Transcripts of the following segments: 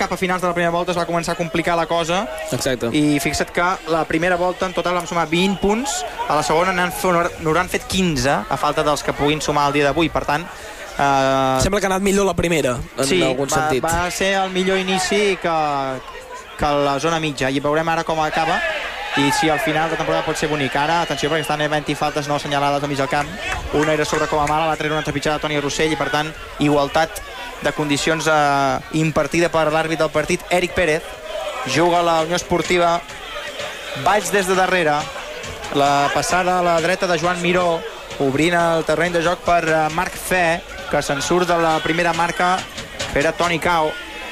cap a finals de la primera volta es va començar a complicar la cosa. Exacte. I fixa't que la primera volta en total vam sumar 20 punts, a la segona n'hauran fet 15 a falta dels que puguin sumar el dia d'avui, per tant sembla que ha anat millor la primera en algun sentit. Va ser el millor inici que la zona mitja, i veurem ara com acaba i si al final de temporada pot ser bonic. Ara, atenció, perquè estan havent-hi faltes no assenyalades al mig del camp. Una era sobre Comamala, l'altra era una trepitjada de Toni Rossell, i per tant igualtat de condicions impartida per l'àrbit del partit, Eric Pérez. Juga la Unió Esportiva, Valls des de darrere, la passada a la dreta de Joan Miró, obrint el terreny de joc per Marc Fe, que se'n surt de la primera marca, que era Toni Cao.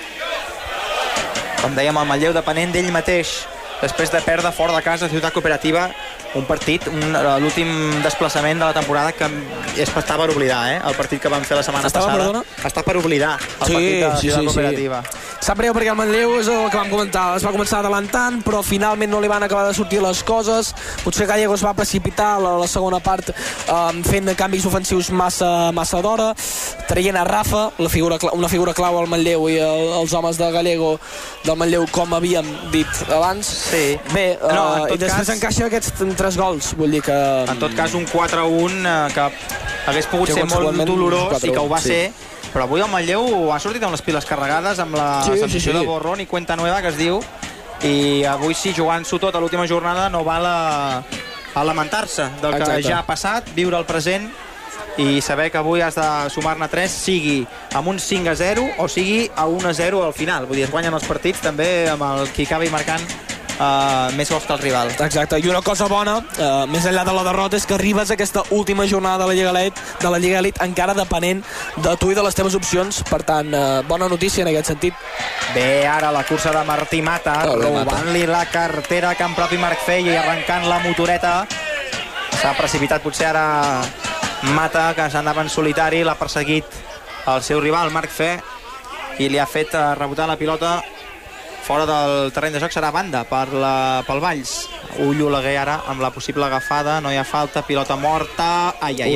Com dèiem, el Manlleu depenent d'ell mateix després de perdre fora de casa Ciutat Cooperativa, un partit, l'últim desplaçament de la temporada que està per oblidar, el partit que vam fer la setmana passada. Està per oblidar el partit de Ciutat Cooperativa. Sap greu perquè el Manlleu és el que vam comentar, es va començar adelantant, però finalment no li van acabar de sortir les coses. Potser Gallego es va precipitar a la segona part fent canvis ofensius massa d'hora, traient a Rafa, una figura clau al Manlleu, i els homes de Gallego del Manlleu, com havíem dit abans. Sí. Bé, i després encaixa aquests 3 gols, vull dir que... En tot cas, un 4-1 que hagués pogut ser molt dolorós, i que ho va ser, però avui el Manlleu ha sortit amb les piles carregades, amb la sensació de borrón i cuenta nueva, que es diu, i avui sí, jugant-s'ho tot a l'última jornada, no val a lamentar-se del que ja ha passat, viure el present i saber que avui has de sumar-ne 3, sigui amb un 5-0 o sigui a 1-0 al final. Vull dir, es guanyen els partits també amb el qui acabi marcant més gols que el rival. Exacte, i una cosa bona, més enllà de la derrota, és que arribes a aquesta última jornada de la Lliga Elite encara depenent de tu i de les teves opcions, per tant, bona notícia en aquest sentit. Bé, ara la cursa de Martí Mata, robant-li la cartera a Can Propi Marc Fei i arrencant la motoreta. S'ha precipitat potser ara Mata, que s'andava en solitari, l'ha perseguit el seu rival Marc Fe i li ha fet rebotar la pilota fora del terreny de joc. Serà banda pel Valls. Ull Oleguer ara amb la possible agafada, no hi ha falta, pilota morta,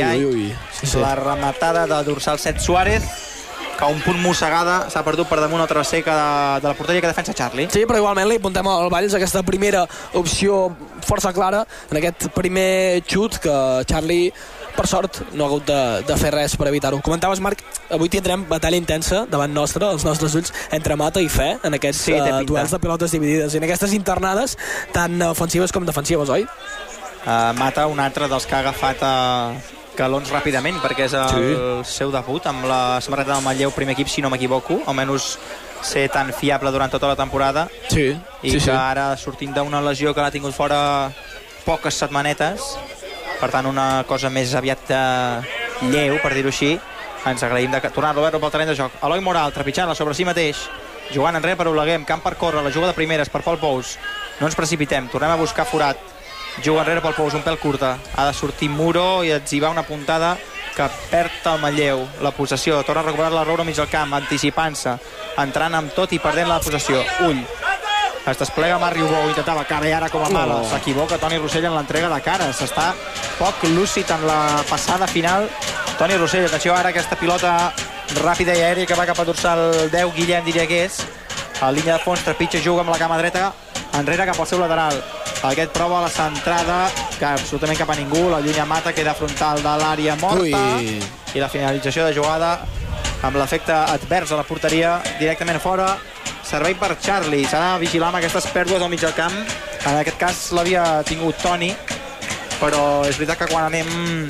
la rematada de dorsal 7 Suárez, que un punt mossegada s'ha perdut per damunt el tracer de la porteria que defensa Charlie. Sí, però igualment li apuntem al Valls aquesta primera opció força clara en aquest primer xut que Charlie, per sort, no ha hagut de fer res per evitar-ho. Comentaves, Marc, avui tindrem batalla intensa davant nostre, els nostres ulls, entre Mata i Fe, en aquests duels de pilotes dividides i en aquestes internades tan ofensives com defensives, oi? Mata, un altre dels que ha agafat galons ràpidament, perquè és el seu debut amb la samarreta del Manlleu primer equip, si no m'equivoco, almenys ser tan fiable durant tota la temporada, i que ara sortint d'una lesió que l'ha tingut fora poques setmanetes, per tant una cosa més aviat lleu, per dir-ho així, ens agraïm de tornar-lo a veure pel terreny de joc. Eloi Moral trepitjant-la sobre si mateix, jugant enrere per Oleguer, camp per córrer, la juga de primeres per Pol Pous, no ens precipitem, tornem a buscar forat, juga enrere pel Pous, un pèl curta, ha de sortir Muro i etzibar una puntada que perd el Manlleu, la possessió, torna a recuperar la Roura mig del camp, anticipant-se, entrant amb tot i perdent la possessió. Ull, es desplega Mario Bou, intentava cara i ara com a mala, s'equivoca Toni Rossell en l'entrega de cara, s'està poc lúcid en la passada final. Toni Rossell, atenció ara aquesta pilota ràpida i aèria que va cap a dorsal 10, Guillem diria que és, a línia de fons, trepitja, juga amb la cama dreta enrere cap al seu lateral, aquest prova la centrada, que absolutament cap a ningú, la llunya Mata, queda frontal de l'àrea morta, i la finalització de jugada amb l'efecte advers a la porteria directament fora. Servei per Charlie, s'ha de vigilar amb aquestes pèrdues al mig del camp, en aquest cas l'havia tingut Toni, però és veritat que quan anem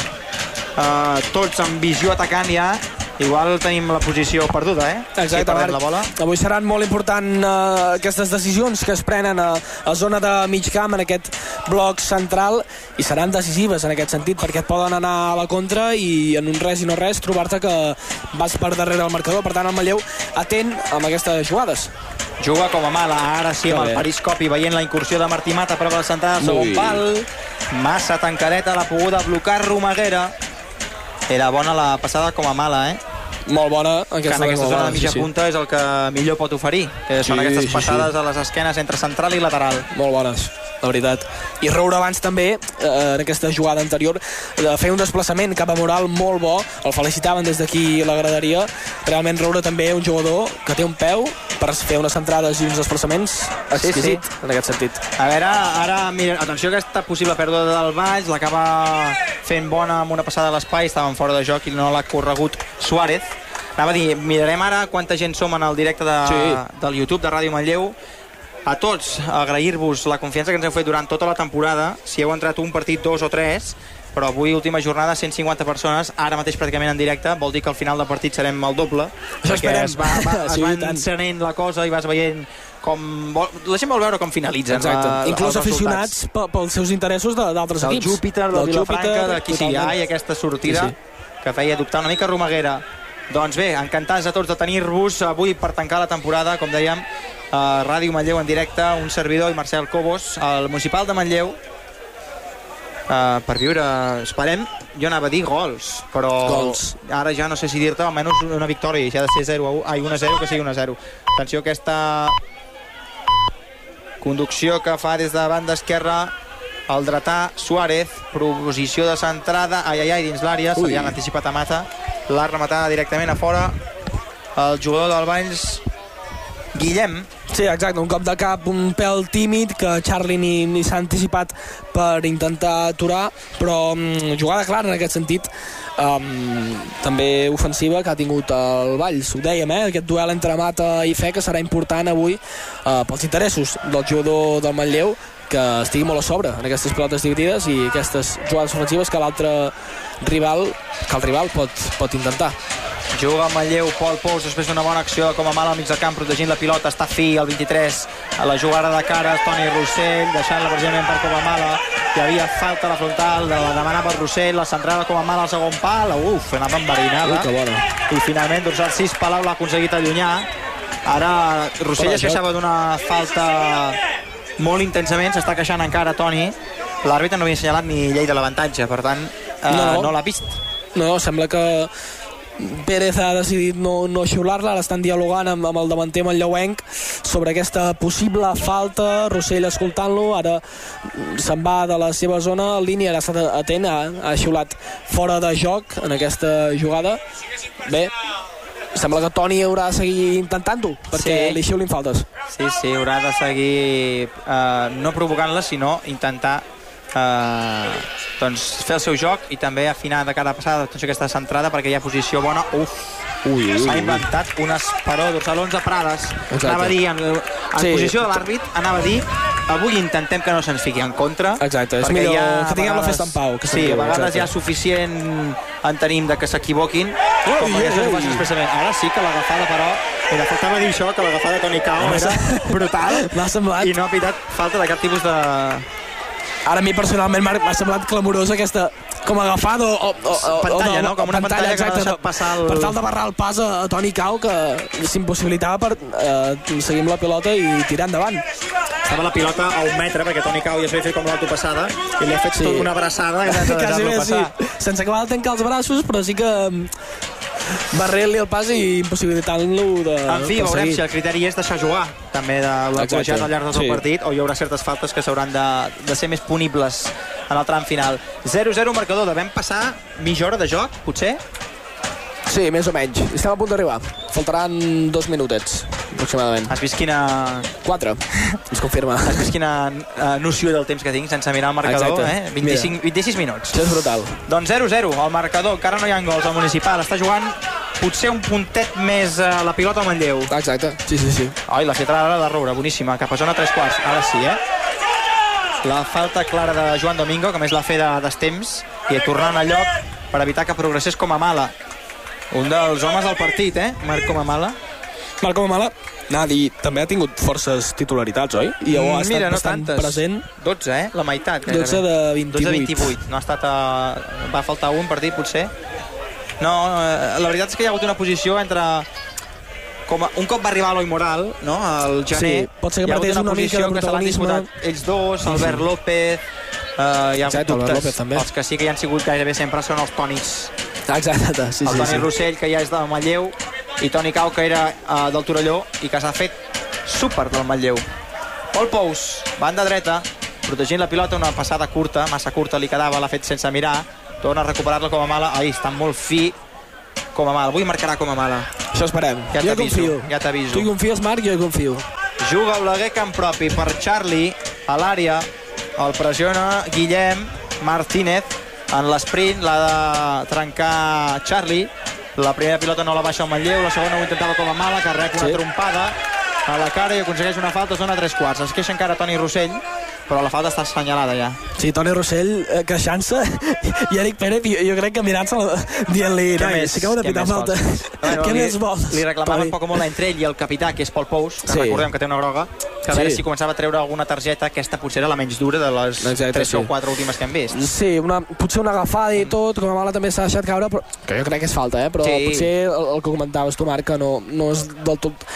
tots amb visió atacant ja, igual tenim la posició perduda, Exacte, si la bola. Avui seran molt important aquestes decisions que es prenen a zona de mig camp, en aquest bloc central, i seran decisives en aquest sentit, perquè et poden anar a la contra i en un res i no res trobar-te que vas per darrere el marcador. Per tant, el Manlleu atent amb aquestes jugades. Juga com a mala, ara sí, amb el periscopi, veient la incursió de Martí Mata, prova la centrada, segon pal, massa tancadeta, l'ha pogut blocar Romaguera. Era bona la passada com a mala, Molt bona. Que en aquesta zona de mitja punta és el que millor pot oferir, que són aquestes passades a les esquenes entre central i lateral. Molt bones. la veritat. I Roure abans també, en aquesta jugada anterior, feia un desplaçament cap a Moral molt bo, el felicitaven des d'aquí la graderia. Realment Roure també un jugador que té un peu per fer unes centrades i uns desplaçaments exquisit, en aquest sentit. A veure, ara, mira, atenció a aquesta possible pèrdua del Valls, l'acaba fent bona amb una passada a l'espai, estaven fora de joc i no l'ha corregut Suárez. Anava a dir, mirarem ara quanta gent som en el directe del YouTube de Ràdio Manlleu. A tots, agrair-vos la confiança que ens heu fet durant tota la temporada. Si heu entrat un partit, 2 o 3, però avui, última jornada, 150 persones, ara mateix pràcticament en directe, vol dir que al final del partit serem el doble, perquè es va encenent la cosa i vas veient com... La gent vol veure com finalitzen. Exacte. Inclús aficionats pels seus interessos d'altres equips. Del Júpiter, del Vilafranca, de Quisillà, i aquesta sortida que feia dubtar una mica Romaguera. Doncs bé, encantats a tots de tenir-vos avui per tancar la temporada, com dèiem, a Ràdio Manlleu en directe, un servidor i Marcel Cobos, al Municipal de Manlleu, per viure, esperem, jo anava a dir gols, però ara ja no sé si dir-te, almenys una victòria, ja ha de ser 1-0, que sigui 1-0. Atenció a aquesta conducció que fa des de banda esquerra el dretà Suárez, proposició de centrada, dins l'àrea, se li han anticipat a Mata, l'ha rematada directament a fora el jugador del Valls, Guillem. Sí, exacte, un cop de cap un pèl tímid que Charlie ni s'ha anticipat per intentar aturar, però jugada clara en aquest sentit, també ofensiva que ha tingut el Valls, ho dèiem, aquest duel entre Mata i Fe que serà important avui pels interessos del jugador del Manlleu, que estigui molt a sobre en aquestes pilotes dividides i aquestes jugades ofensives que el rival pot intentar. Juga a Manlleu, Pol Pous, després d'una bona acció com a mal al mig del camp, protegint la pilota, està fi, el 23, a la jugada de cara, Toni Rossell, deixant-la precisament per Comamala, hi havia falta a la frontal, demanava el Rossell, la centrada Comamala al segon pal, anava enverinada, i finalment Dorsal 6, Palau l'ha aconseguit allunyar. Ara Rossell es queixava d'una falta molt intensament, s'està queixant encara Toni, l'àrbitre no havia assenyalat ni llei de l'avantatge, per tant no l'ha vist. No, sembla que Pérez ha decidit no xiular-la, ara estan dialogant amb el davanter manlleuenc sobre aquesta possible falta, Rossell escoltant-lo, ara se'n va de la seva zona, Línia ha estat atent, ha xiulat fora de joc en aquesta jugada. Bé, sembla que Toni haurà de seguir intentant-ho, perquè li xiulin faltes. Sí, haurà de seguir no provocant-la, sinó intentar fer el seu joc i també afinar de cara passada aquesta centrada perquè hi ha posició bona. S'ha inventat un esperó Dorsal 11 Prades. Anava a dir, en posició de l'àrbit, anava a dir avui intentem que no se'ns fiqui en contra. Exacte, és millor que tinguem la festa en pau. Sí, a vegades ja suficient en tenim de que s'equivoquin com perquè això ho facin expressament. Ara sí que l'agafada, però faltava dir això, que l'agafada de Toni Cao era brutal i no ha pitat falta de cap tipus de... Ara a mi personalment m'ha semblat clamorosa aquesta com agafada o pantalla, no? Com una pantalla que no ha deixat passar per tal de barrar el pas a Toni Cao, que s'impossibilitava per seguir amb la pilota i tirar endavant. Estava la pilota a 1 metre perquè Toni Cao ja s'havia fet com l'autopassada i li ha fet tot una abraçada sense acabar de tancar els braços, però sí que barrent-li el pas i impossibilitant-lo de... En fi, veurem si el criteri és deixar jugar també de la col·legiat al llarg del seu partit, o hi haurà certes faltes que s'hauran de ser més punibles en el tram final. 0-0 marcador, devem passar mitja hora de joc, potser? Sí, més o menys. Estem a punt d'arribar. Faltaran 2 minutets, aproximadament. Has vist quina... 4, es confirma. Has vist quina noció del temps que tinc sense mirar el marcador, 26 minuts. Això és brutal. Doncs 0-0, el marcador, encara no hi ha gols al Municipal, està jugant potser un puntet més la pilota al Manlleu. Exacte, sí. La filtrada de Roure, boníssima, cap a zona 3/4, ara sí, La falta clara de Joan Domingo, que més la fe d'estemps, i tornant al lloc per evitar que progressés Comamala. Un dels homes del partit, Marc Comamala. Marc Comamala, també ha tingut forces titularitats, oi? I ha estat bastant present. 12, la meitat. 12 de 28. 12 de 28. No ha estat va faltar un partit, potser. No, la veritat és que hi ha hagut una posició entre... un cop va arribar l'Oi Moral, no? El gener, sí, pot ser que perdés una mica de protagonisme. Ells dos, Albert López, hi ha hagut dubtes. Els que sí que hi han sigut gairebé sempre són els Tonis. Exacte, sí. El Toni Rossell, que ja és del Manlleu, i Toni Cao, que era del Torelló i que s'ha fet súper del Manlleu. Pol Pous, banda dreta, protegint la pilota, una passada curta, massa curta li quedava, l'ha fet sense mirar, torna a recuperar-la com a mala, està molt fi com a mala, avui marcarà com a mala. Això esperem. Ja t'aviso. Tu hi confies, Marc? Jo hi confio. Juga Oleguer camp propi per Charlie a l'àrea, el pressiona Guillem Martínez en l'esprint, l'ha de trencar Charlie, la primera pilota no la baixa el Manlleu, la segona ho intentava com a mala, que rep una trompada a la cara i aconsegueix una falta, es dona 3 quarts. Es queixa encara Toni Rossell, però la falta està assenyalada ja. Sí, Toni Rossell queixant-se i Eric Pérez jo crec que mirant-se dient-li sí que heu de pitar falta. Què més vols? Li reclamava un poc molt entre ell i el capità, que és Pol Pous, que recordem que té una groga, que a veure si començava a treure alguna targeta, aquesta potser era la menys dura de les 3 o 4 últimes que hem vist. Sí, potser una agafada i tot, com a mala també s'ha deixat caure, però que jo crec que és falta, però potser el que comentaves tu, Marc, que no és del tot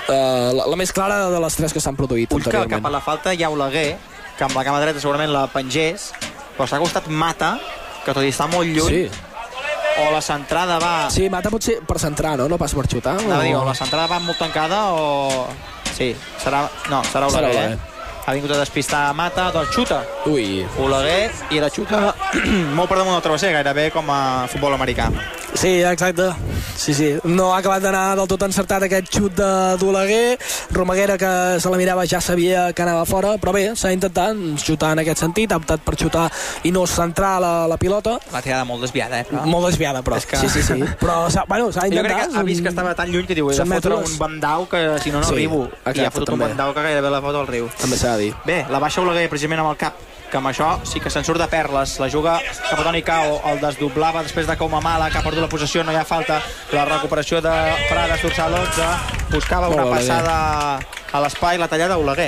la més clara de les 3 que s'han produït anteriorment. Cap a la falta hi ha Oleguer, que amb la cama dreta segurament la pengés, però s'ha costat Mata, que tot i està molt lluny, o la centrada va... Sí, Mata potser per centrar, no pas per xutar. O la centrada va molt tancada o... Sí, serà Oleguer. Ha vingut a despistar Mata, doncs xuta. Oleguer i la xuta molt per damunt del travesser, gairebé com a futbol americà. Sí, exacte. Sí. No ha acabat d'anar del tot encertat aquest xut d'Oleguer. Romaguera, que se la mirava, ja sabia que anava fora, però bé, s'ha intentat xutar en aquest sentit, ha optat per xutar i no centrar la pilota. La tirada molt desviada, però... Molt desviada, però. Que... Sí. Però s'ha intentat. Jo crec que ha vist que estava tan lluny que diu, he de fotre un bandau que si no arribo. I ha fotut un bandau que gairebé la fot al riu. També s'ha de dir. Bé, la baixa Oleguer precisament amb el cap, que amb això sí que se'n surt de perles, la juga cap a Toni Cao, el desdoblava després de com a mala, que ha perdut la possessió, no hi ha falta, la recuperació de Prades, dorsal 11, buscava una passada a l'espai, la tallada Oleguer.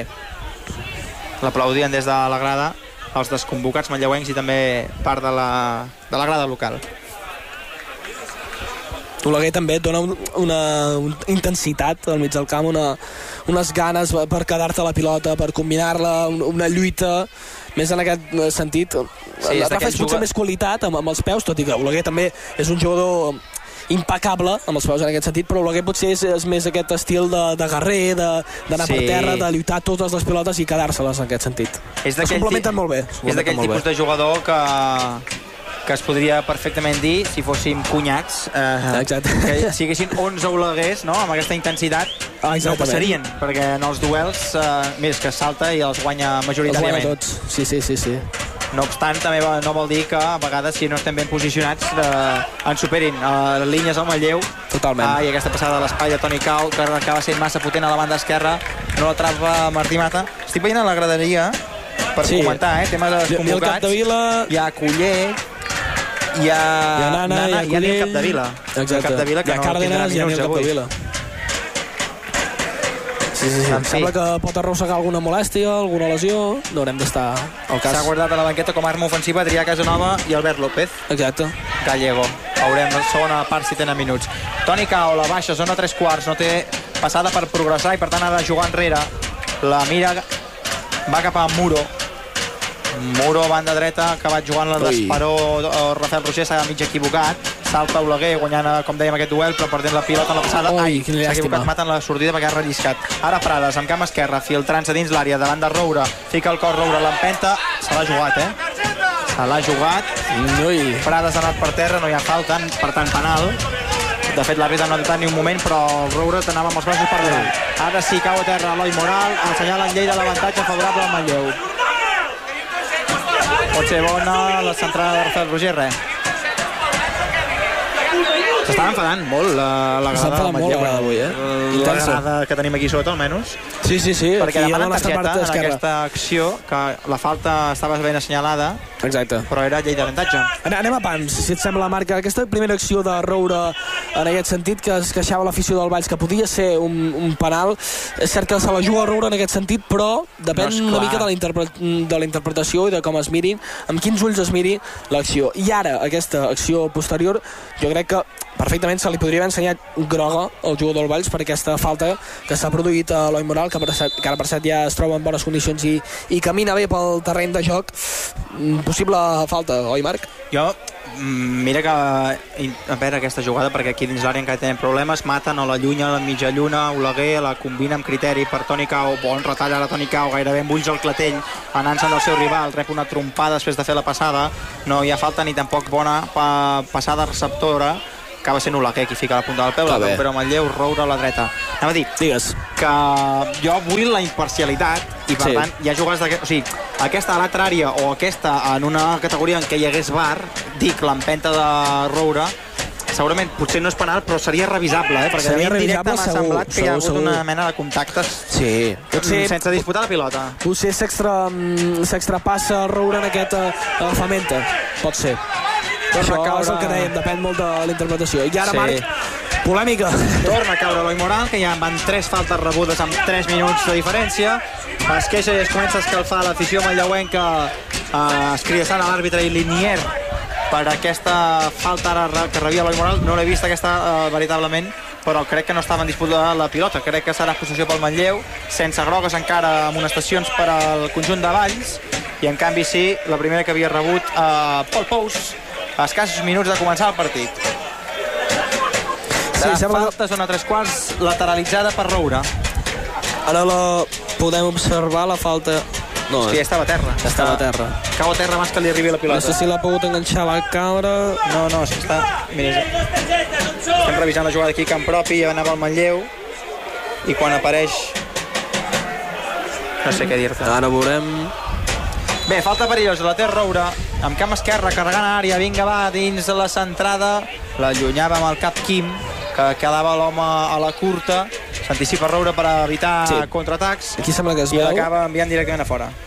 L'aplaudien des de la grada els desconvocats manlleuencs i també part de la grada local. Oleguer també et dona una intensitat al mig del camp, unes ganes per quedar-te la pilota, per combinar-la, una lluita, més en aquest sentit. Rafa és potser més qualitat amb els peus, tot i que Oleguer també és un jugador impecable amb els peus en aquest sentit, però Oleguer potser és més aquest estil de guerrer, d'anar per terra, de lluitar totes les pilotes i quedar-se-les en aquest sentit. Es complementen molt bé. És d'aquell tipus de jugador que es podria perfectament dir, si fóssim cunyacs, que si haguessin 11 Oleguers, no?, amb aquesta intensitat, no passarien, perquè en els duels més que salta i els guanya majoritàriament. Els guanya tots, sí. No obstant, també no vol dir que a vegades, si no estem ben posicionats, ens superin línies al Manlleu. Totalment. I aquesta passada a l'espai de Toni Cao, que acaba sent massa potent a la banda esquerra, no l'atrapa Martí Mata. Estic veient a la graderia per comentar, tema de desconvocats. Hi ha Collet, hi ha Nana i hi ha Nil Capdevila. Exacte. Hi ha Cárdenas i hi ha Nil Capdevila. Em sembla que pot arrossegar alguna molèstia, alguna lesió, no haurem d'estar al cas. S'ha guardat a la banqueta com a arma ofensiva Adrià Casanova i Albert López. Exacte. Gallego. Veurem la segona part si tenen minuts. Toni Cao, la baixa, zona 3 quarts, no té passada per progressar i per tant ha de jugar enrere. La mira, va cap a Muro, banda dreta, ha acabat jugant-la d'Esperó, Rafael Roger s'ha mig equivocat, salta Oleguer guanyant, com dèiem, aquest duel, però perdent la pilota en la passada. S'ha equivocat, maten la sortida perquè ha relliscat. Ara Prades, amb camp esquerra, filtrant-se dins l'àrea, davant de Roure, fica el cor Roure, l'empenta, se l'ha jugat, Se l'ha jugat. Prades ha anat per terra, no hi ha falta, per tant penal. De fet, l'àrbitre no ha notat ni un moment, però el Roure t'anava amb els braços per davant. Ara sí, cau a terra Eloi Moral, assenyala en Lleida l'avantatge favorable al Manlleu. Pot ser bona la centrada de Rafael Roger, S'estava enfadant molt la grada del Manlleu avui, La grada que tenim aquí sota, almenys. Sí. Perquè demanen targeta en aquesta acció, que la falta estava ben assenyalada. Exacte. Però era llei d'avantatge. Anem a pams, si et sembla, Marc. Aquesta primera acció de Roure en aquest sentit, que es queixava l'afició del Valls, que podia ser un penal. És cert que se la juga a Roure en aquest sentit, però depèn una mica de la interpretació i de com es mirin, amb quins ulls es miri l'acció. I ara, aquesta acció posterior, jo crec que perfectament se li podria haver ensenyat groga al jugador del Valls per aquesta falta que s'ha produït a Eloi Moral, que ara per cert ja es troba en bones condicions i camina bé pel terreny de joc. Possible falta, oi, Marc? Jo mira que a veure aquesta jugada, perquè aquí dins l'àrea encara tenen problemes, maten a la llunya, a la mitja lluna, Oleguer la combina amb criteri per Toni Cao, bon retall a la Toni Cao, gairebé amb ulls al clatell, anant-se'n del seu rival, rep una trompada després de fer la passada, no hi ha falta ni tampoc bona passada receptora, acaba sent Oleguer qui fica la punta del peu, la recupera Manlleu, Roure a la dreta. Anava a dir que jo vull la imparcialitat i per tant hi ha jugades o sigui, aquesta a l'altra àrea o aquesta en una categoria en què hi hagués VAR, dic l'empenta de Roure, segurament potser no és penal però seria revisable, perquè a mi en directe m'ha semblat que hi ha hagut una mena de contactes sense disputar la pilota. Potser s'extrapassa Roure en aquest agafamenta, pot ser. Això és el que dèiem, depèn molt de la interpretació. I ara, Marc, polèmica. Torna a caure Eloi Moral, que ja van 3 faltes rebudes amb 3 minuts de diferència. Es queixa i es comença a escalfar l'afició manlleuenca, escridassant a l'àrbitre i Linier per aquesta falta ara que rebia Eloi Moral. No l'he vist aquesta veritablement, però crec que no estava en disputa la pilota. Crec que serà possessió pel Manlleu, sense grogues encara, amonestacions per al conjunt de Valls, i en canvi sí, la primera que havia rebut Pol Pous a escassos minuts de començar el partit. Falta zona 3/4, lateralitzada per Roure. Ara podem observar la falta. No, sí, estava a terra. Estava a terra. Cau a terra abans que li arribi la pilota. No sé si l'ha pogut enganxar, va caure. No, si està... Mira, estem revisant la jugada aquí, camp propi, anava al Manlleu, i quan apareix... No sé què dir-te. Ara veurem... Bé, falta perillosa, la té Roure, amb camp esquerre, carregant a àrea, vinga va, dins de la centrada, l'allunyava amb el cap Quim, que quedava l'home a la curta, s'anticipa Roure per evitar contraatacs, aquí sembla que es i veu, l'acaba enviant directament a fora.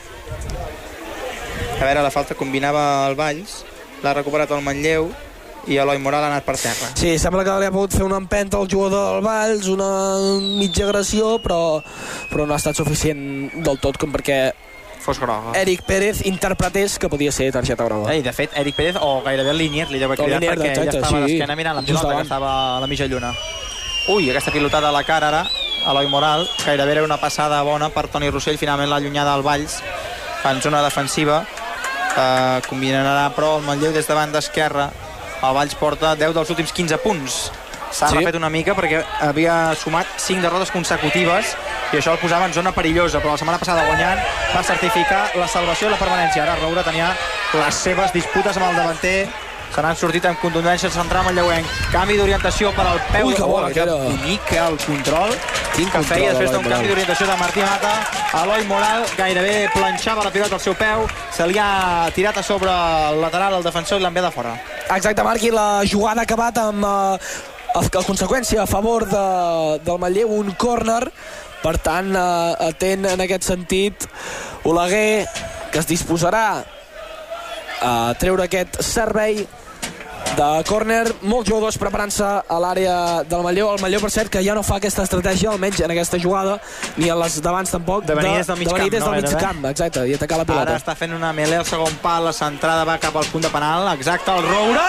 A veure, la falta combinava el Valls, l'ha recuperat el Manlleu, i Eloi Moral ha anat per terra. Sí, sembla que li ha pogut fer una empenta al jugador del Valls, una mitja agressió, però no ha estat suficient del tot com perquè fos groga. Eric Pérez interpretés que podia ser targeta groga. De fet, Eric Pérez o gairebé el Linier li deu haver cridat perquè ella estava d'esquena mirant la pilota que estava a la mitja lluna. Ui, aquesta pilotada a la cara ara, Eloi Moral, gairebé era una passada bona per Toni Rossell, finalment l'allunyada al Valls en zona defensiva. Combinarà però el Manlleu des de banda esquerra. El Valls porta 10 dels últims 15 punts. S'ha refet una mica perquè havia sumat 5 derrotes consecutives i això el posava en zona perillosa, però la setmana passada guanyant va certificar la salvació i la permanència. Ara Roure tenia les seves disputes amb el davanter, se n'han sortit amb contundència el central manlleuenc. Canvi d'orientació per al peu. Ui, que bona que era. Bonic el control que feia després d'un canvi d'orientació de Martí Mata. Eloi Moral gairebé planxava la pilota al seu peu, se li ha tirat a sobre el lateral el defensor i l'ha enviat de fora. Exacte, Marc, i la jugada ha acabat amb a conseqüència a favor del Manlleu, un córner. Per tant, atent en aquest sentit Oleguer, que es disposarà a treure aquest servei de córner. Molts jugadors preparant-se a l'àrea del Manlleu. El Manlleu, per cert, que ja no fa aquesta estratègia, almenys en aquesta jugada, ni en les d'abans tampoc, de venir des del mig camp, exacte, i atacar la pilota. Ara està fent una melé al segon pal, la centrada va cap al punt de penal, exacte, el Roure!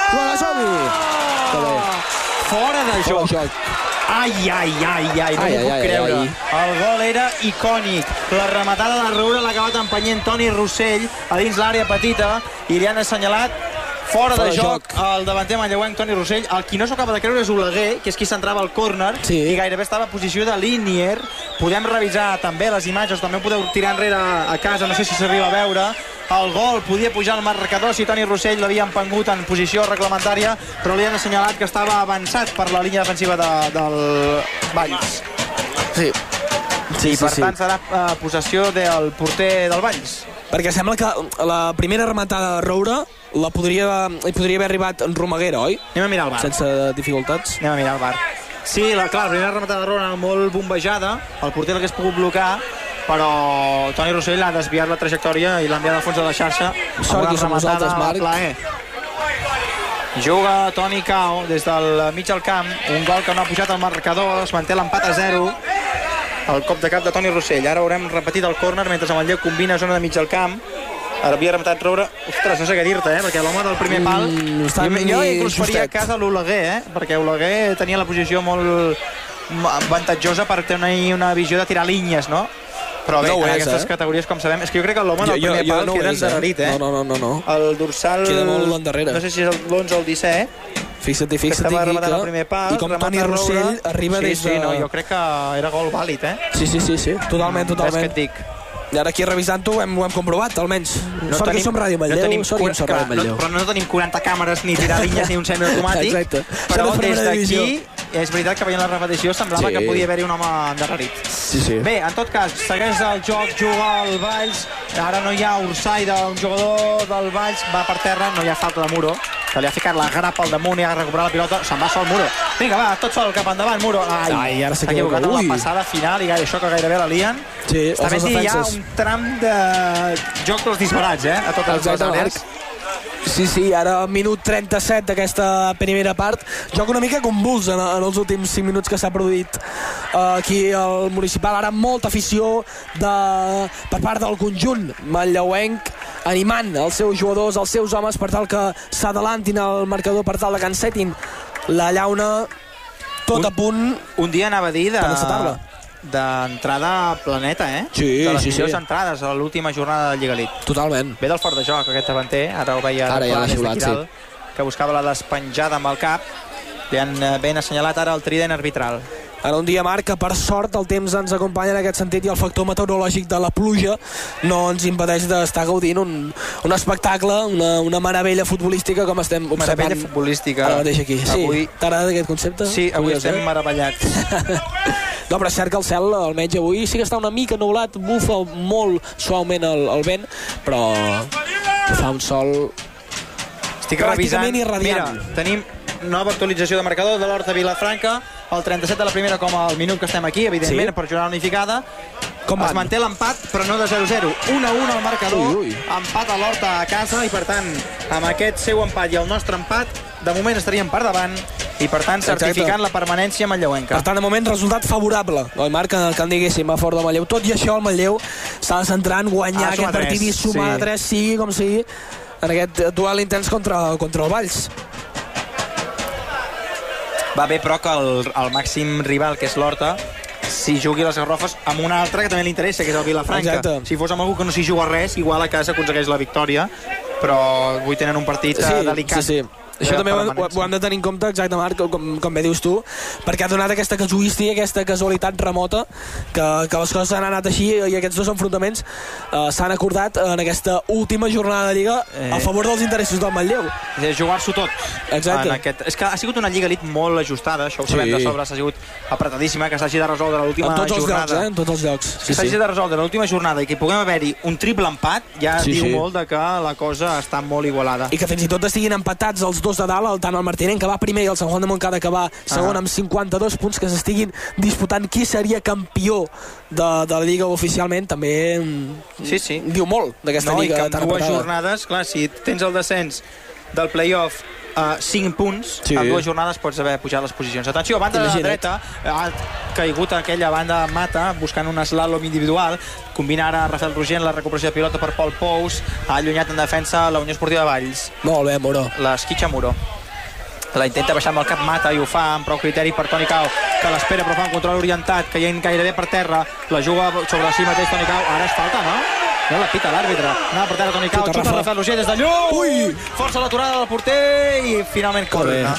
Fora de joc! Ai, no m'ho puc creure. El gol era icònic. La rematada de Roure l'ha acabat empenyent Toni Rossell a dins l'àrea petita i li han assenyalat fora de joc el davanter manlleuenc Toni Rossell. El qui no s'ho acaba de creure és Oleguer, que és qui centrava el córner i gairebé estava a posició de Linier. Podem revisar també les imatges, també ho podeu tirar enrere a casa, no sé si s'arriba a veure. El gol podia pujar al marcador si Toni Rossell l'havia empengut en posició reglamentària, però li han assenyalat que estava avançat per la línia defensiva del Valls. Per tant serà possessió del porter del Valls. Perquè sembla que la primera rematada de Roure hi podria haver arribat en Romaguera, oi? Anem a mirar el VAR. Sense dificultats. Anem a mirar el VAR. Sí, la primera rematada de Roure era molt bombejada, el porter l'hagués pogut blocar, però Toni Rossell ha desviat la trajectòria i l'ha enviat al fons de la xarxa amb una rematada a plaer. Juga Toni Cao des del mig del camp, un gol que no ha pujat al marcador, es manté l'empat a 0, el cop de cap de Toni Rossell. Ara haurem repetit el córner mentre el Manlleu combina zona de mig del camp. Ara havia rematat Roure. Ostres, no sé què dir-te, perquè l'home del primer pal jo inclús faria cas a l'Oleguer, perquè Oleguer tenia la posició molt avantatjosa per tenir una visió de tirar línies, no? Però bé, No ho en és, aquestes categories, com sabem, és que jo crec que l'home en el primer pal no queda és, endarrerit, No. El dorsal... Queda molt endarrere. No sé si és l'11 o el 17. Fixa't Que estava rematant el primer pal. I com Toni Rossell arriba des de... Sí, no, jo crec que era gol vàlid, Sí, totalment. És que et dic. I ara aquí revisant-ho ho hem comprovat, almenys. Sort que som Ràdio Manlleu, però no tenim 40 càmeres ni tirar línies ni un semiautomàtic. Exacte. Però des d'aquí és veritat que veient la repetició semblava que podia haver-hi un home endarrerit. Sí. Bé, en tot cas, segueix el joc, juga el Valls, ara no hi ha Ursaida, un jugador del Valls va per terra, no hi ha falta de Muro, que li ha ficat la grapa al damunt i ha recuperat la pilota, se'n va sol Muro. Vinga, va, tot sol cap endavant, Muro. Ai, ara s'ha equivocat en la passada final i això que gairebé la lien. Sí, està les hi ha defenses. un tram de joc dels disbarats, a totes les àrees. Sí, ara minut 37 d'aquesta primera part. Joc una mica convuls en els últims 5 minuts que s'ha produït aquí al Municipal. Ara molta afició per part del conjunt manlleuenc, animant els seus jugadors, els seus homes, per tal que s'adalantin al marcador, per tal que encetin la llauna, tot a punt. Un dia anava a dir d'encetar-la. D'entrada Planeta, Sí, de les sí. millors entrades a l'última jornada de Lliga Elite. Totalment. Ve del fort de joc aquest davanter, ara ho veia ara ja l'ha xiulat, sí. Que buscava la despenjada amb el cap. Li han ben assenyalat ara el trident arbitral. Ara un dia, Marc, que per sort el temps ens acompanya en aquest sentit i el factor meteorològic de la pluja no ens impedeix d'estar gaudint un espectacle, una meravella futbolística com estem observant. Meravella futbolística. Ara mateix aquí. Sí, avui... t'agrada aquest concepte? Sí, avui estem meravellats. No, però és cert que el cel, almenys avui, sí que està una mica nublat, bufa molt suaument el vent, però fa un sol estic revisant. Pràcticament irradiant. Mira, tenim nova actualització de marcador de l'Horta Vilafranca, el 37 de la primera com al minut que estem aquí, evidentment, per jornada unificada. Es manté l'empat, però no de 0-0. 1-1 al marcador, empat a l'Horta a casa, i per tant, amb aquest seu empat i el nostre empat, de moment estaríem per davant, i per tant certificant la permanència manlleuenca. Per tant, de moment, resultat favorable. Oi, Marc, que en diguéssim a fort del Manlleu. Tot i això, el Manlleu s'ha de centrar en guanyar aquest partit i sumar de 3, sigui com sigui, en aquest duel intens contra el Valls. Va bé, però, que el màxim rival, que és l'Horta, si jugui les Garrofes amb un altre que també li interessa, que és el Vilafranca. Exacte. Si fos amb algú que no s'hi juga res, igual a casa aconsegueix la victòria, però avui tenen un partit delicat. Sí. Això també ho hem de tenir en compte, exacte, Marc, com bé dius tu, perquè ha donat aquesta casuística, aquesta casualitat remota, que les coses han anat així, i aquests dos enfrontaments s'han acordat en aquesta última jornada de Lliga a favor dels interessos del Manlleu. Jugar-s'ho tot. Exacte. És que ha sigut una Lliga Elite molt ajustada, això ho sabem de sobre, s'ha sigut apretadíssima, que s'hagi de resoldre l'última jornada. En tots els llocs. Que s'hagi de resoldre l'última jornada i que puguem haver-hi un triple empat, ja diu molt de que la cosa està molt igualada. I que fins i tot estiguin empatats els dos de dalt, tant el Martinenc, que va primer, i el Sant Juan de Montcada, que va segon amb 52 punts, que s'estiguin disputant qui seria campió de la Lliga oficialment, també diu molt d'aquesta Lliga tan apretada. No, i que en dues jornades, clar, si tens el descens del play-off 5 punts, en dues jornades pots haver pujat les posicions. Atenció, banda de la dreta, ha caigut aquella banda Mata buscant un slalom individual, combina ara Rafael Roger en la recuperació de pilota per Pol Pous, ha allunyat en defensa la Unió Esportiva de Valls. Molt bé, Muro. L'esquitxa Muro. La intenta baixar amb el cap Mata i ho fa amb prou criteri per Toni Cau, que l'espera però fa un control orientat, caient gairebé per terra, la juga sobre si mateix Toni Cau. Ara és falta, no? No la pita l'àrbitre. Anava per terra Toni Cau, xuta Rafael Roger des de lluny. Ui! Força l'aturada del porter i finalment corner.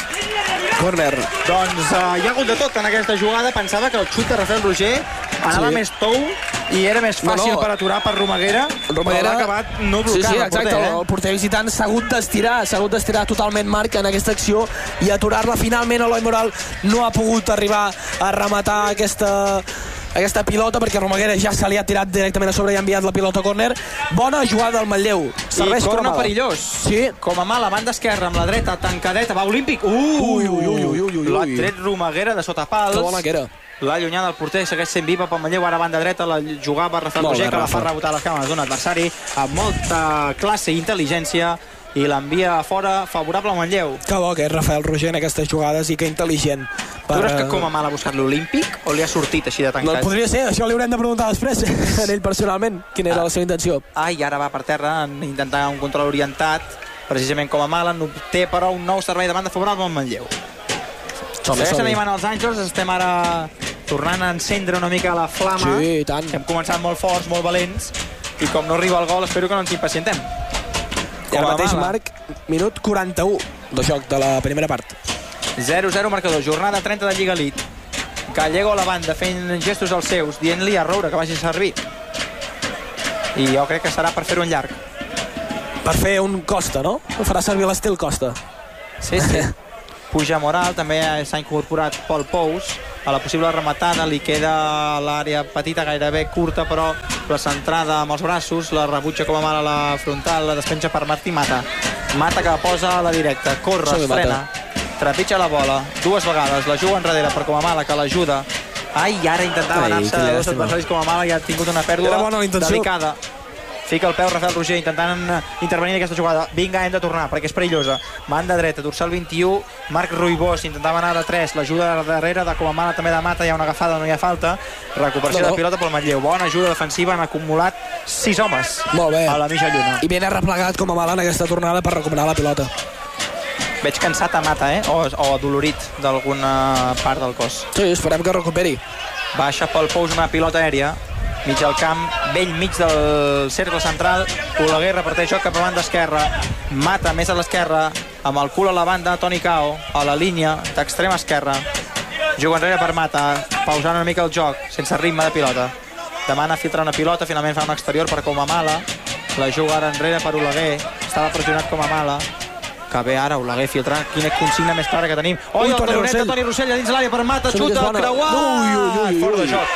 Doncs hi ha hagut de tot en aquesta jugada. Pensava que el xut de Rafael Roger anava més tou i era més fàcil per aturar per Romaguera, però l'ha acabat no blocant el porter. El porter visitant s'ha hagut d'estirar totalment, Marc, en aquesta acció i aturar-la. Finalment Eloi Moral no ha pogut arribar a rematar aquesta pilota, perquè Romaguera ja se li ha tirat directament a sobre i ha enviat la pilota a córner. Bona jugada del Manlleu. I corna perillós. Sí. Com a mà, la banda esquerra amb la dreta tancadeta, va Olímpic. L'ha tret Romaguera de sota pals. Que bona que era. L'ha allunyada del porter, segueix sent viva pel Manlleu, ara banda dreta, la jugava Rafael Roger, que la fa rebotar les càmeres d'un adversari amb molta classe i intel·ligència, i l'envia a fora, favorable al Manlleu. Que bo que és Rafael Roger en aquestes jugades i que intel·ligent. Tu creus que com a mal ha buscat l'Olímpic o li ha sortit així de tancat? No, podria ser, això li haurem de preguntar després a ell personalment, quina era la seva intenció. I ara va per terra en intentar un control orientat, precisament com a mal, en té però un nou servei de banda favorable al Manlleu. Segueixen animant els Àngels, estem ara tornant a encendre una mica la flama. Sí, i tant. Hem començat molt forts, molt valents, i com no arriba el gol, espero que no ens impacientem. I ara mateix, Marc, minut 41 de joc de la primera part. 0-0 marcador, jornada 30 de Lliga Elite. Gallego a la banda fent gestos als seus, dient-li a Roure que vagi a servir. I jo crec que serà per fer-ho en llarg. Per fer un Costa, no? Farà servir l'estil Costa. Sí. Puja Moral, també s'ha incorporat Pol Pous. A la possible rematada li queda l'àrea petita, gairebé curta, però la centrada amb els braços, la rebutja com a mal a la frontal, la despenja per Martí Mata. Mata que posa a la directa, corre, es frena, trepitja la bola, dues vegades, la juga enrere per com a mala, que l'ajuda. Ai, ara intentava anar-se a dos adversaris com a mala i ha tingut una pèrdua delicada. Fica el peu Rafael Roger intentant intervenir en aquesta jugada. Vinga, hem de tornar perquè és perillosa. Banda dreta, dorsal 21, Marc Ruibós intentava anar de 3, l'ajuda de darrere de com a mala també de Mata, hi ha una agafada, no hi ha falta. Recuperació de pilota pel Manlleu. Bona ajuda defensiva, han acumulat 6 homes. Molt bé. A la mitja lluna. I ben arreplegat com a mala en aquesta tornada per recuperar la pilota. Veig cansat a Mata, o adolorit d'alguna part del cos. Sí, esperem que recuperi. Baixa pel Pous una pilota aèria, mig al camp, vell mig del cercle central. Oleguer reparteix joc cap a banda esquerra, Mata més a l'esquerra, amb el cul a la banda, Toni Cao a la línia d'extrema esquerra, juga enrere per Mata, pausant una mica el joc, sense ritme de pilota, demana filtrar una pilota, finalment fa un exterior per com a mala, la juga ara enrere per Oleguer, estava pressionat com a mala, que bé ara Oleguer filtrant, quina consigna més clara que tenim. El talonet de Toni Rossell a dins l'àrea per Mata, xuta, el creuat, fora de joc.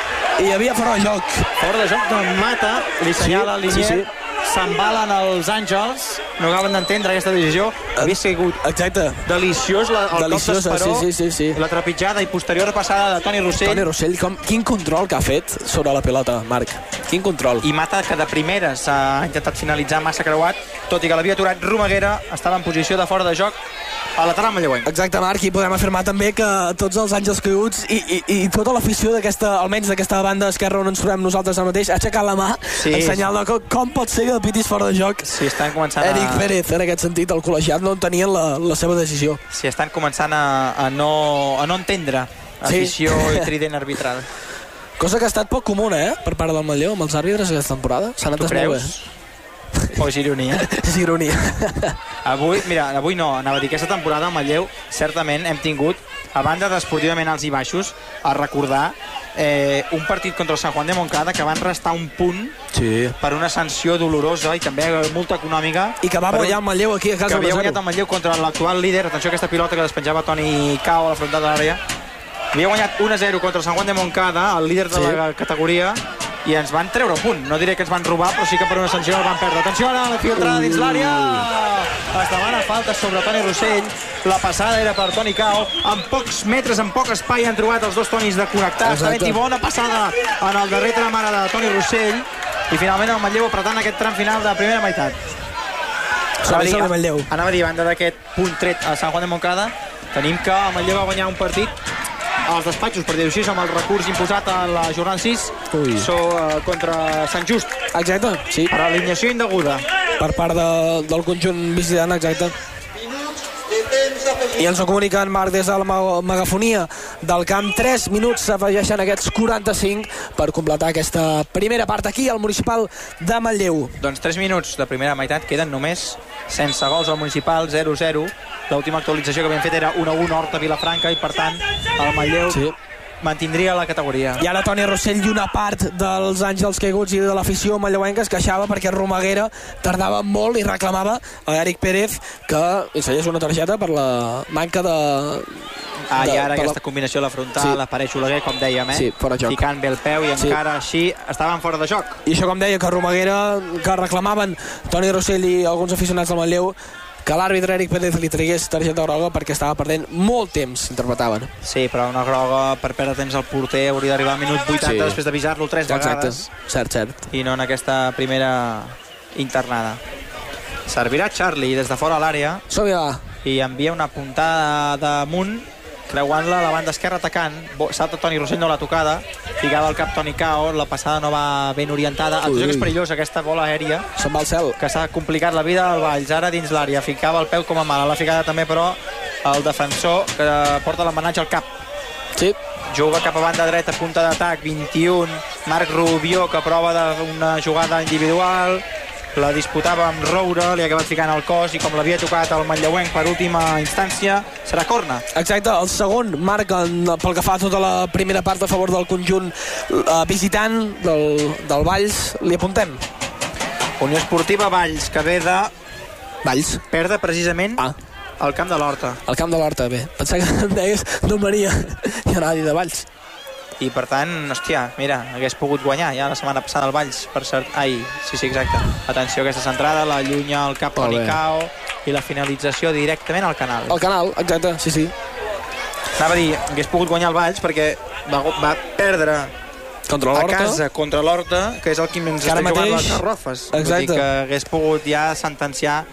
I hi havia fora de joc. Fora de joc de Mata, li senyala l'Inier, sí. S'embalen els Àngels, no acaben d'entendre aquesta decisió. Havia sigut deliciós el cop d'esperó, sí. la trepitjada i posterior passada de Toni Rossell. Toni Rossell, quin control que ha fet sobre la pilota, Marc. Quin control. I Mata, que de primeres ha intentat finalitzar massa creuat, tot i que l'havia aturat Romaguera, estava en posició de fora de joc a lateral manlleuenc. Exacte, Marc, i podem afirmar també que tots els Àngels caiguts i tota l'afició d'aquesta, almenys d'aquesta banda esquerra on ens trobem nosaltres ara mateix, ha aixecat la mà en senyal de com pot ser que el pitis fora de joc. Sí, estan començant Eric Pérez, en aquest sentit, el col·legiat no entenien la seva decisió. Sí, estan començant a no entendre afició i trident arbitral. Cosa que ha estat poc comuna, per part del Manlleu, amb els àrbitres aquesta temporada. S'han entès molt bé. O és ironia? És ironia. Avui no, anava a dir que aquesta temporada al Manlleu certament hem tingut, a banda d'esportivament alts i baixos, a recordar un partit contra el Sant Juan de Moncada que van restar un punt per una sanció dolorosa i també multa econòmica. I que va guanyar el Manlleu aquí a casa 1-0. Que havia guanyat el Manlleu contra l'actual líder. Atenció a aquesta pilota que despenjava Toni Cao a la frontal de l'àrea. Havia guanyat 1-0 contra el Sant Juan de Moncada, el líder de la categoria, i ens van treure un punt. No diré que ens van robar, però sí que per una sanció el van perdre. Atenció ara, la filtrada dins l'àrea. Es demana falta sobre Toni Rossell. La passada era per Toni Cao. En pocs metres, en poc espai han trobat els dos Tonis de connectar. Està ben i bona passada en el darrer tram ara de Toni Rossell. I finalment el Manlleu apretant aquest tram final de primera meitat. Anava a dir, a banda d'aquest punt tret a Sant Juan de Moncada, tenim que el Manlleu va guanyar un partit als despatxos, per dir-ho així, amb el recurs imposat a la jornada 6 contra Sant Just. Exacte, sí. Per alineació indeguda. Per part del conjunt visitant, exacte. I ens ho comuniquen, Marc, des de la megafonia del camp. 3 minuts s'afegeixen aquests 45 per completar aquesta primera part aquí al Municipal de Manlleu. Doncs 3 minuts de primera meitat queden només sense gols al Municipal, 0-0. L'última actualització que havíem fet era 1-1 Horta-Vilafranca i per tant el Manlleu mantindria la categoria. I ara Toni Rossell i una part dels Àngels caiguts i de l'afició manlleuenca es queixava perquè Romaguera tardava molt i reclamava a Eric Pérez que ensenyés una targeta per la manca de... I ara aquesta combinació de la frontal, apareix Oleguer, com dèiem, ficant bé el peu i encara així estaven fora de joc. I això, com deia, que Romaguera, que reclamaven Toni Rossell i alguns aficionats del Manlleu, que l'àrbitre Eric Pérez li tragués targeta groga perquè estava perdent molt temps, interpretaven. Sí, però una groga per perdre temps al porter hauria d'arribar al minut 80 després d'avisar-lo 3 vegades. Cert. I no en aquesta primera internada. Servirà Charlie des de fora a l'àrea i envia una puntada damunt, creuant-la a la banda esquerra atacant. Salta Toni Rossell, no la tocada, ficava el cap Toni Cao, la passada no va ben orientada. Atenció que és perillosa aquesta bola aèria, se'n va al cel, que s'ha complicat la vida del Valls. Ara dins l'àrea, ficava el peu com a mala, la ficada també, però el defensor que porta l'embenatge al cap. Sí, juga cap a banda dreta, punta d'atac, 21, Marc Rubió, que prova d'una jugada individual, la disputava amb Roure, li ha acabat ficant el cos, i com l'havia tocat el manlleuenc per última instància, serà corna. Exacte, el segon marc pel que fa a tota la primera part a favor del conjunt visitant del Valls. Li apuntem. Unió Esportiva Valls, que ve de Valls. perdre precisament al camp de l'Horta. Al camp de l'Horta, bé. Pensava que em deies no Maria, i anava a dir de Valls. I per tant, hòstia, mira, hagués pogut guanyar ja la setmana passada el Valls, per cert. Ai, sí, exacte. Atenció a aquesta centrada, la llunya al cap Nicao i la finalització directament al canal. Al canal, exacte, sí. Anava a dir, hagués pogut guanyar el Valls perquè va perdre a casa contra l'Horta, que és el que ens està jugant les Garrofes. Exacte. Vull dir que hagués pogut ja sentenciar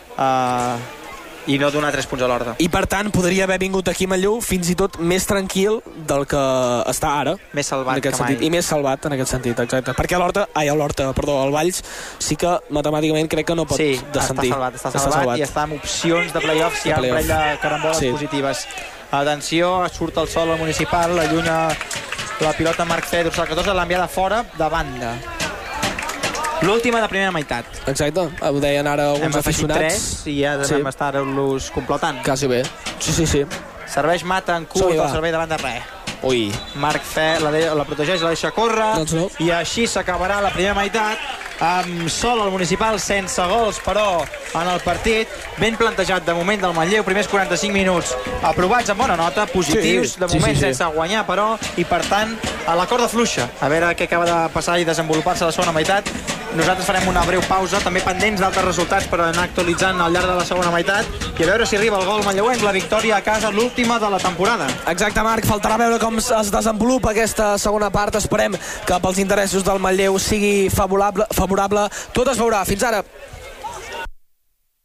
i no donar 3 punts a l'Horta. I per tant podria haver vingut aquí a Manlleu fins i tot més tranquil del que està ara. Més salvat que mai. I més salvat en aquest sentit, exacte. Perquè el Valls sí que matemàticament crec que no pot descendir. Està salvat i està amb opcions de play-off si hi ha un parell de caramboles positives. Atenció, surt el sol al municipal, la llunya la pilota Marc Fe, dorsal 14, l'ha enviada fora de banda. L'última de primera meitat. Exacte, ho deien ara alguns aficionats. Hem afegit 3 i ja devem estar-los completant. Quasi bé, sí. Serveix Mata en curt, el servei de banda res. Ui. Marc Fe la protegeix, la deixa córrer, i així s'acabarà la primera meitat amb sol al municipal, sense gols però en el partit, ben plantejat de moment del Manlleu, primers 45 minuts aprovats amb bona nota, positius de moment sense guanyar però, i per tant a la corda fluixa, a veure què acaba de passar i desenvolupar-se a la segona meitat. Nosaltres farem una breu pausa, també pendents d'altres resultats per anar actualitzant al llarg de la segona meitat i a veure si arriba el gol manlleuenc, la victòria a casa, l'última de la temporada. Exacte, Marc, faltarà veure com es desenvolupa aquesta segona part. Esperem que pels interessos del Manlleu sigui favorable. Tot es veurà. Fins ara.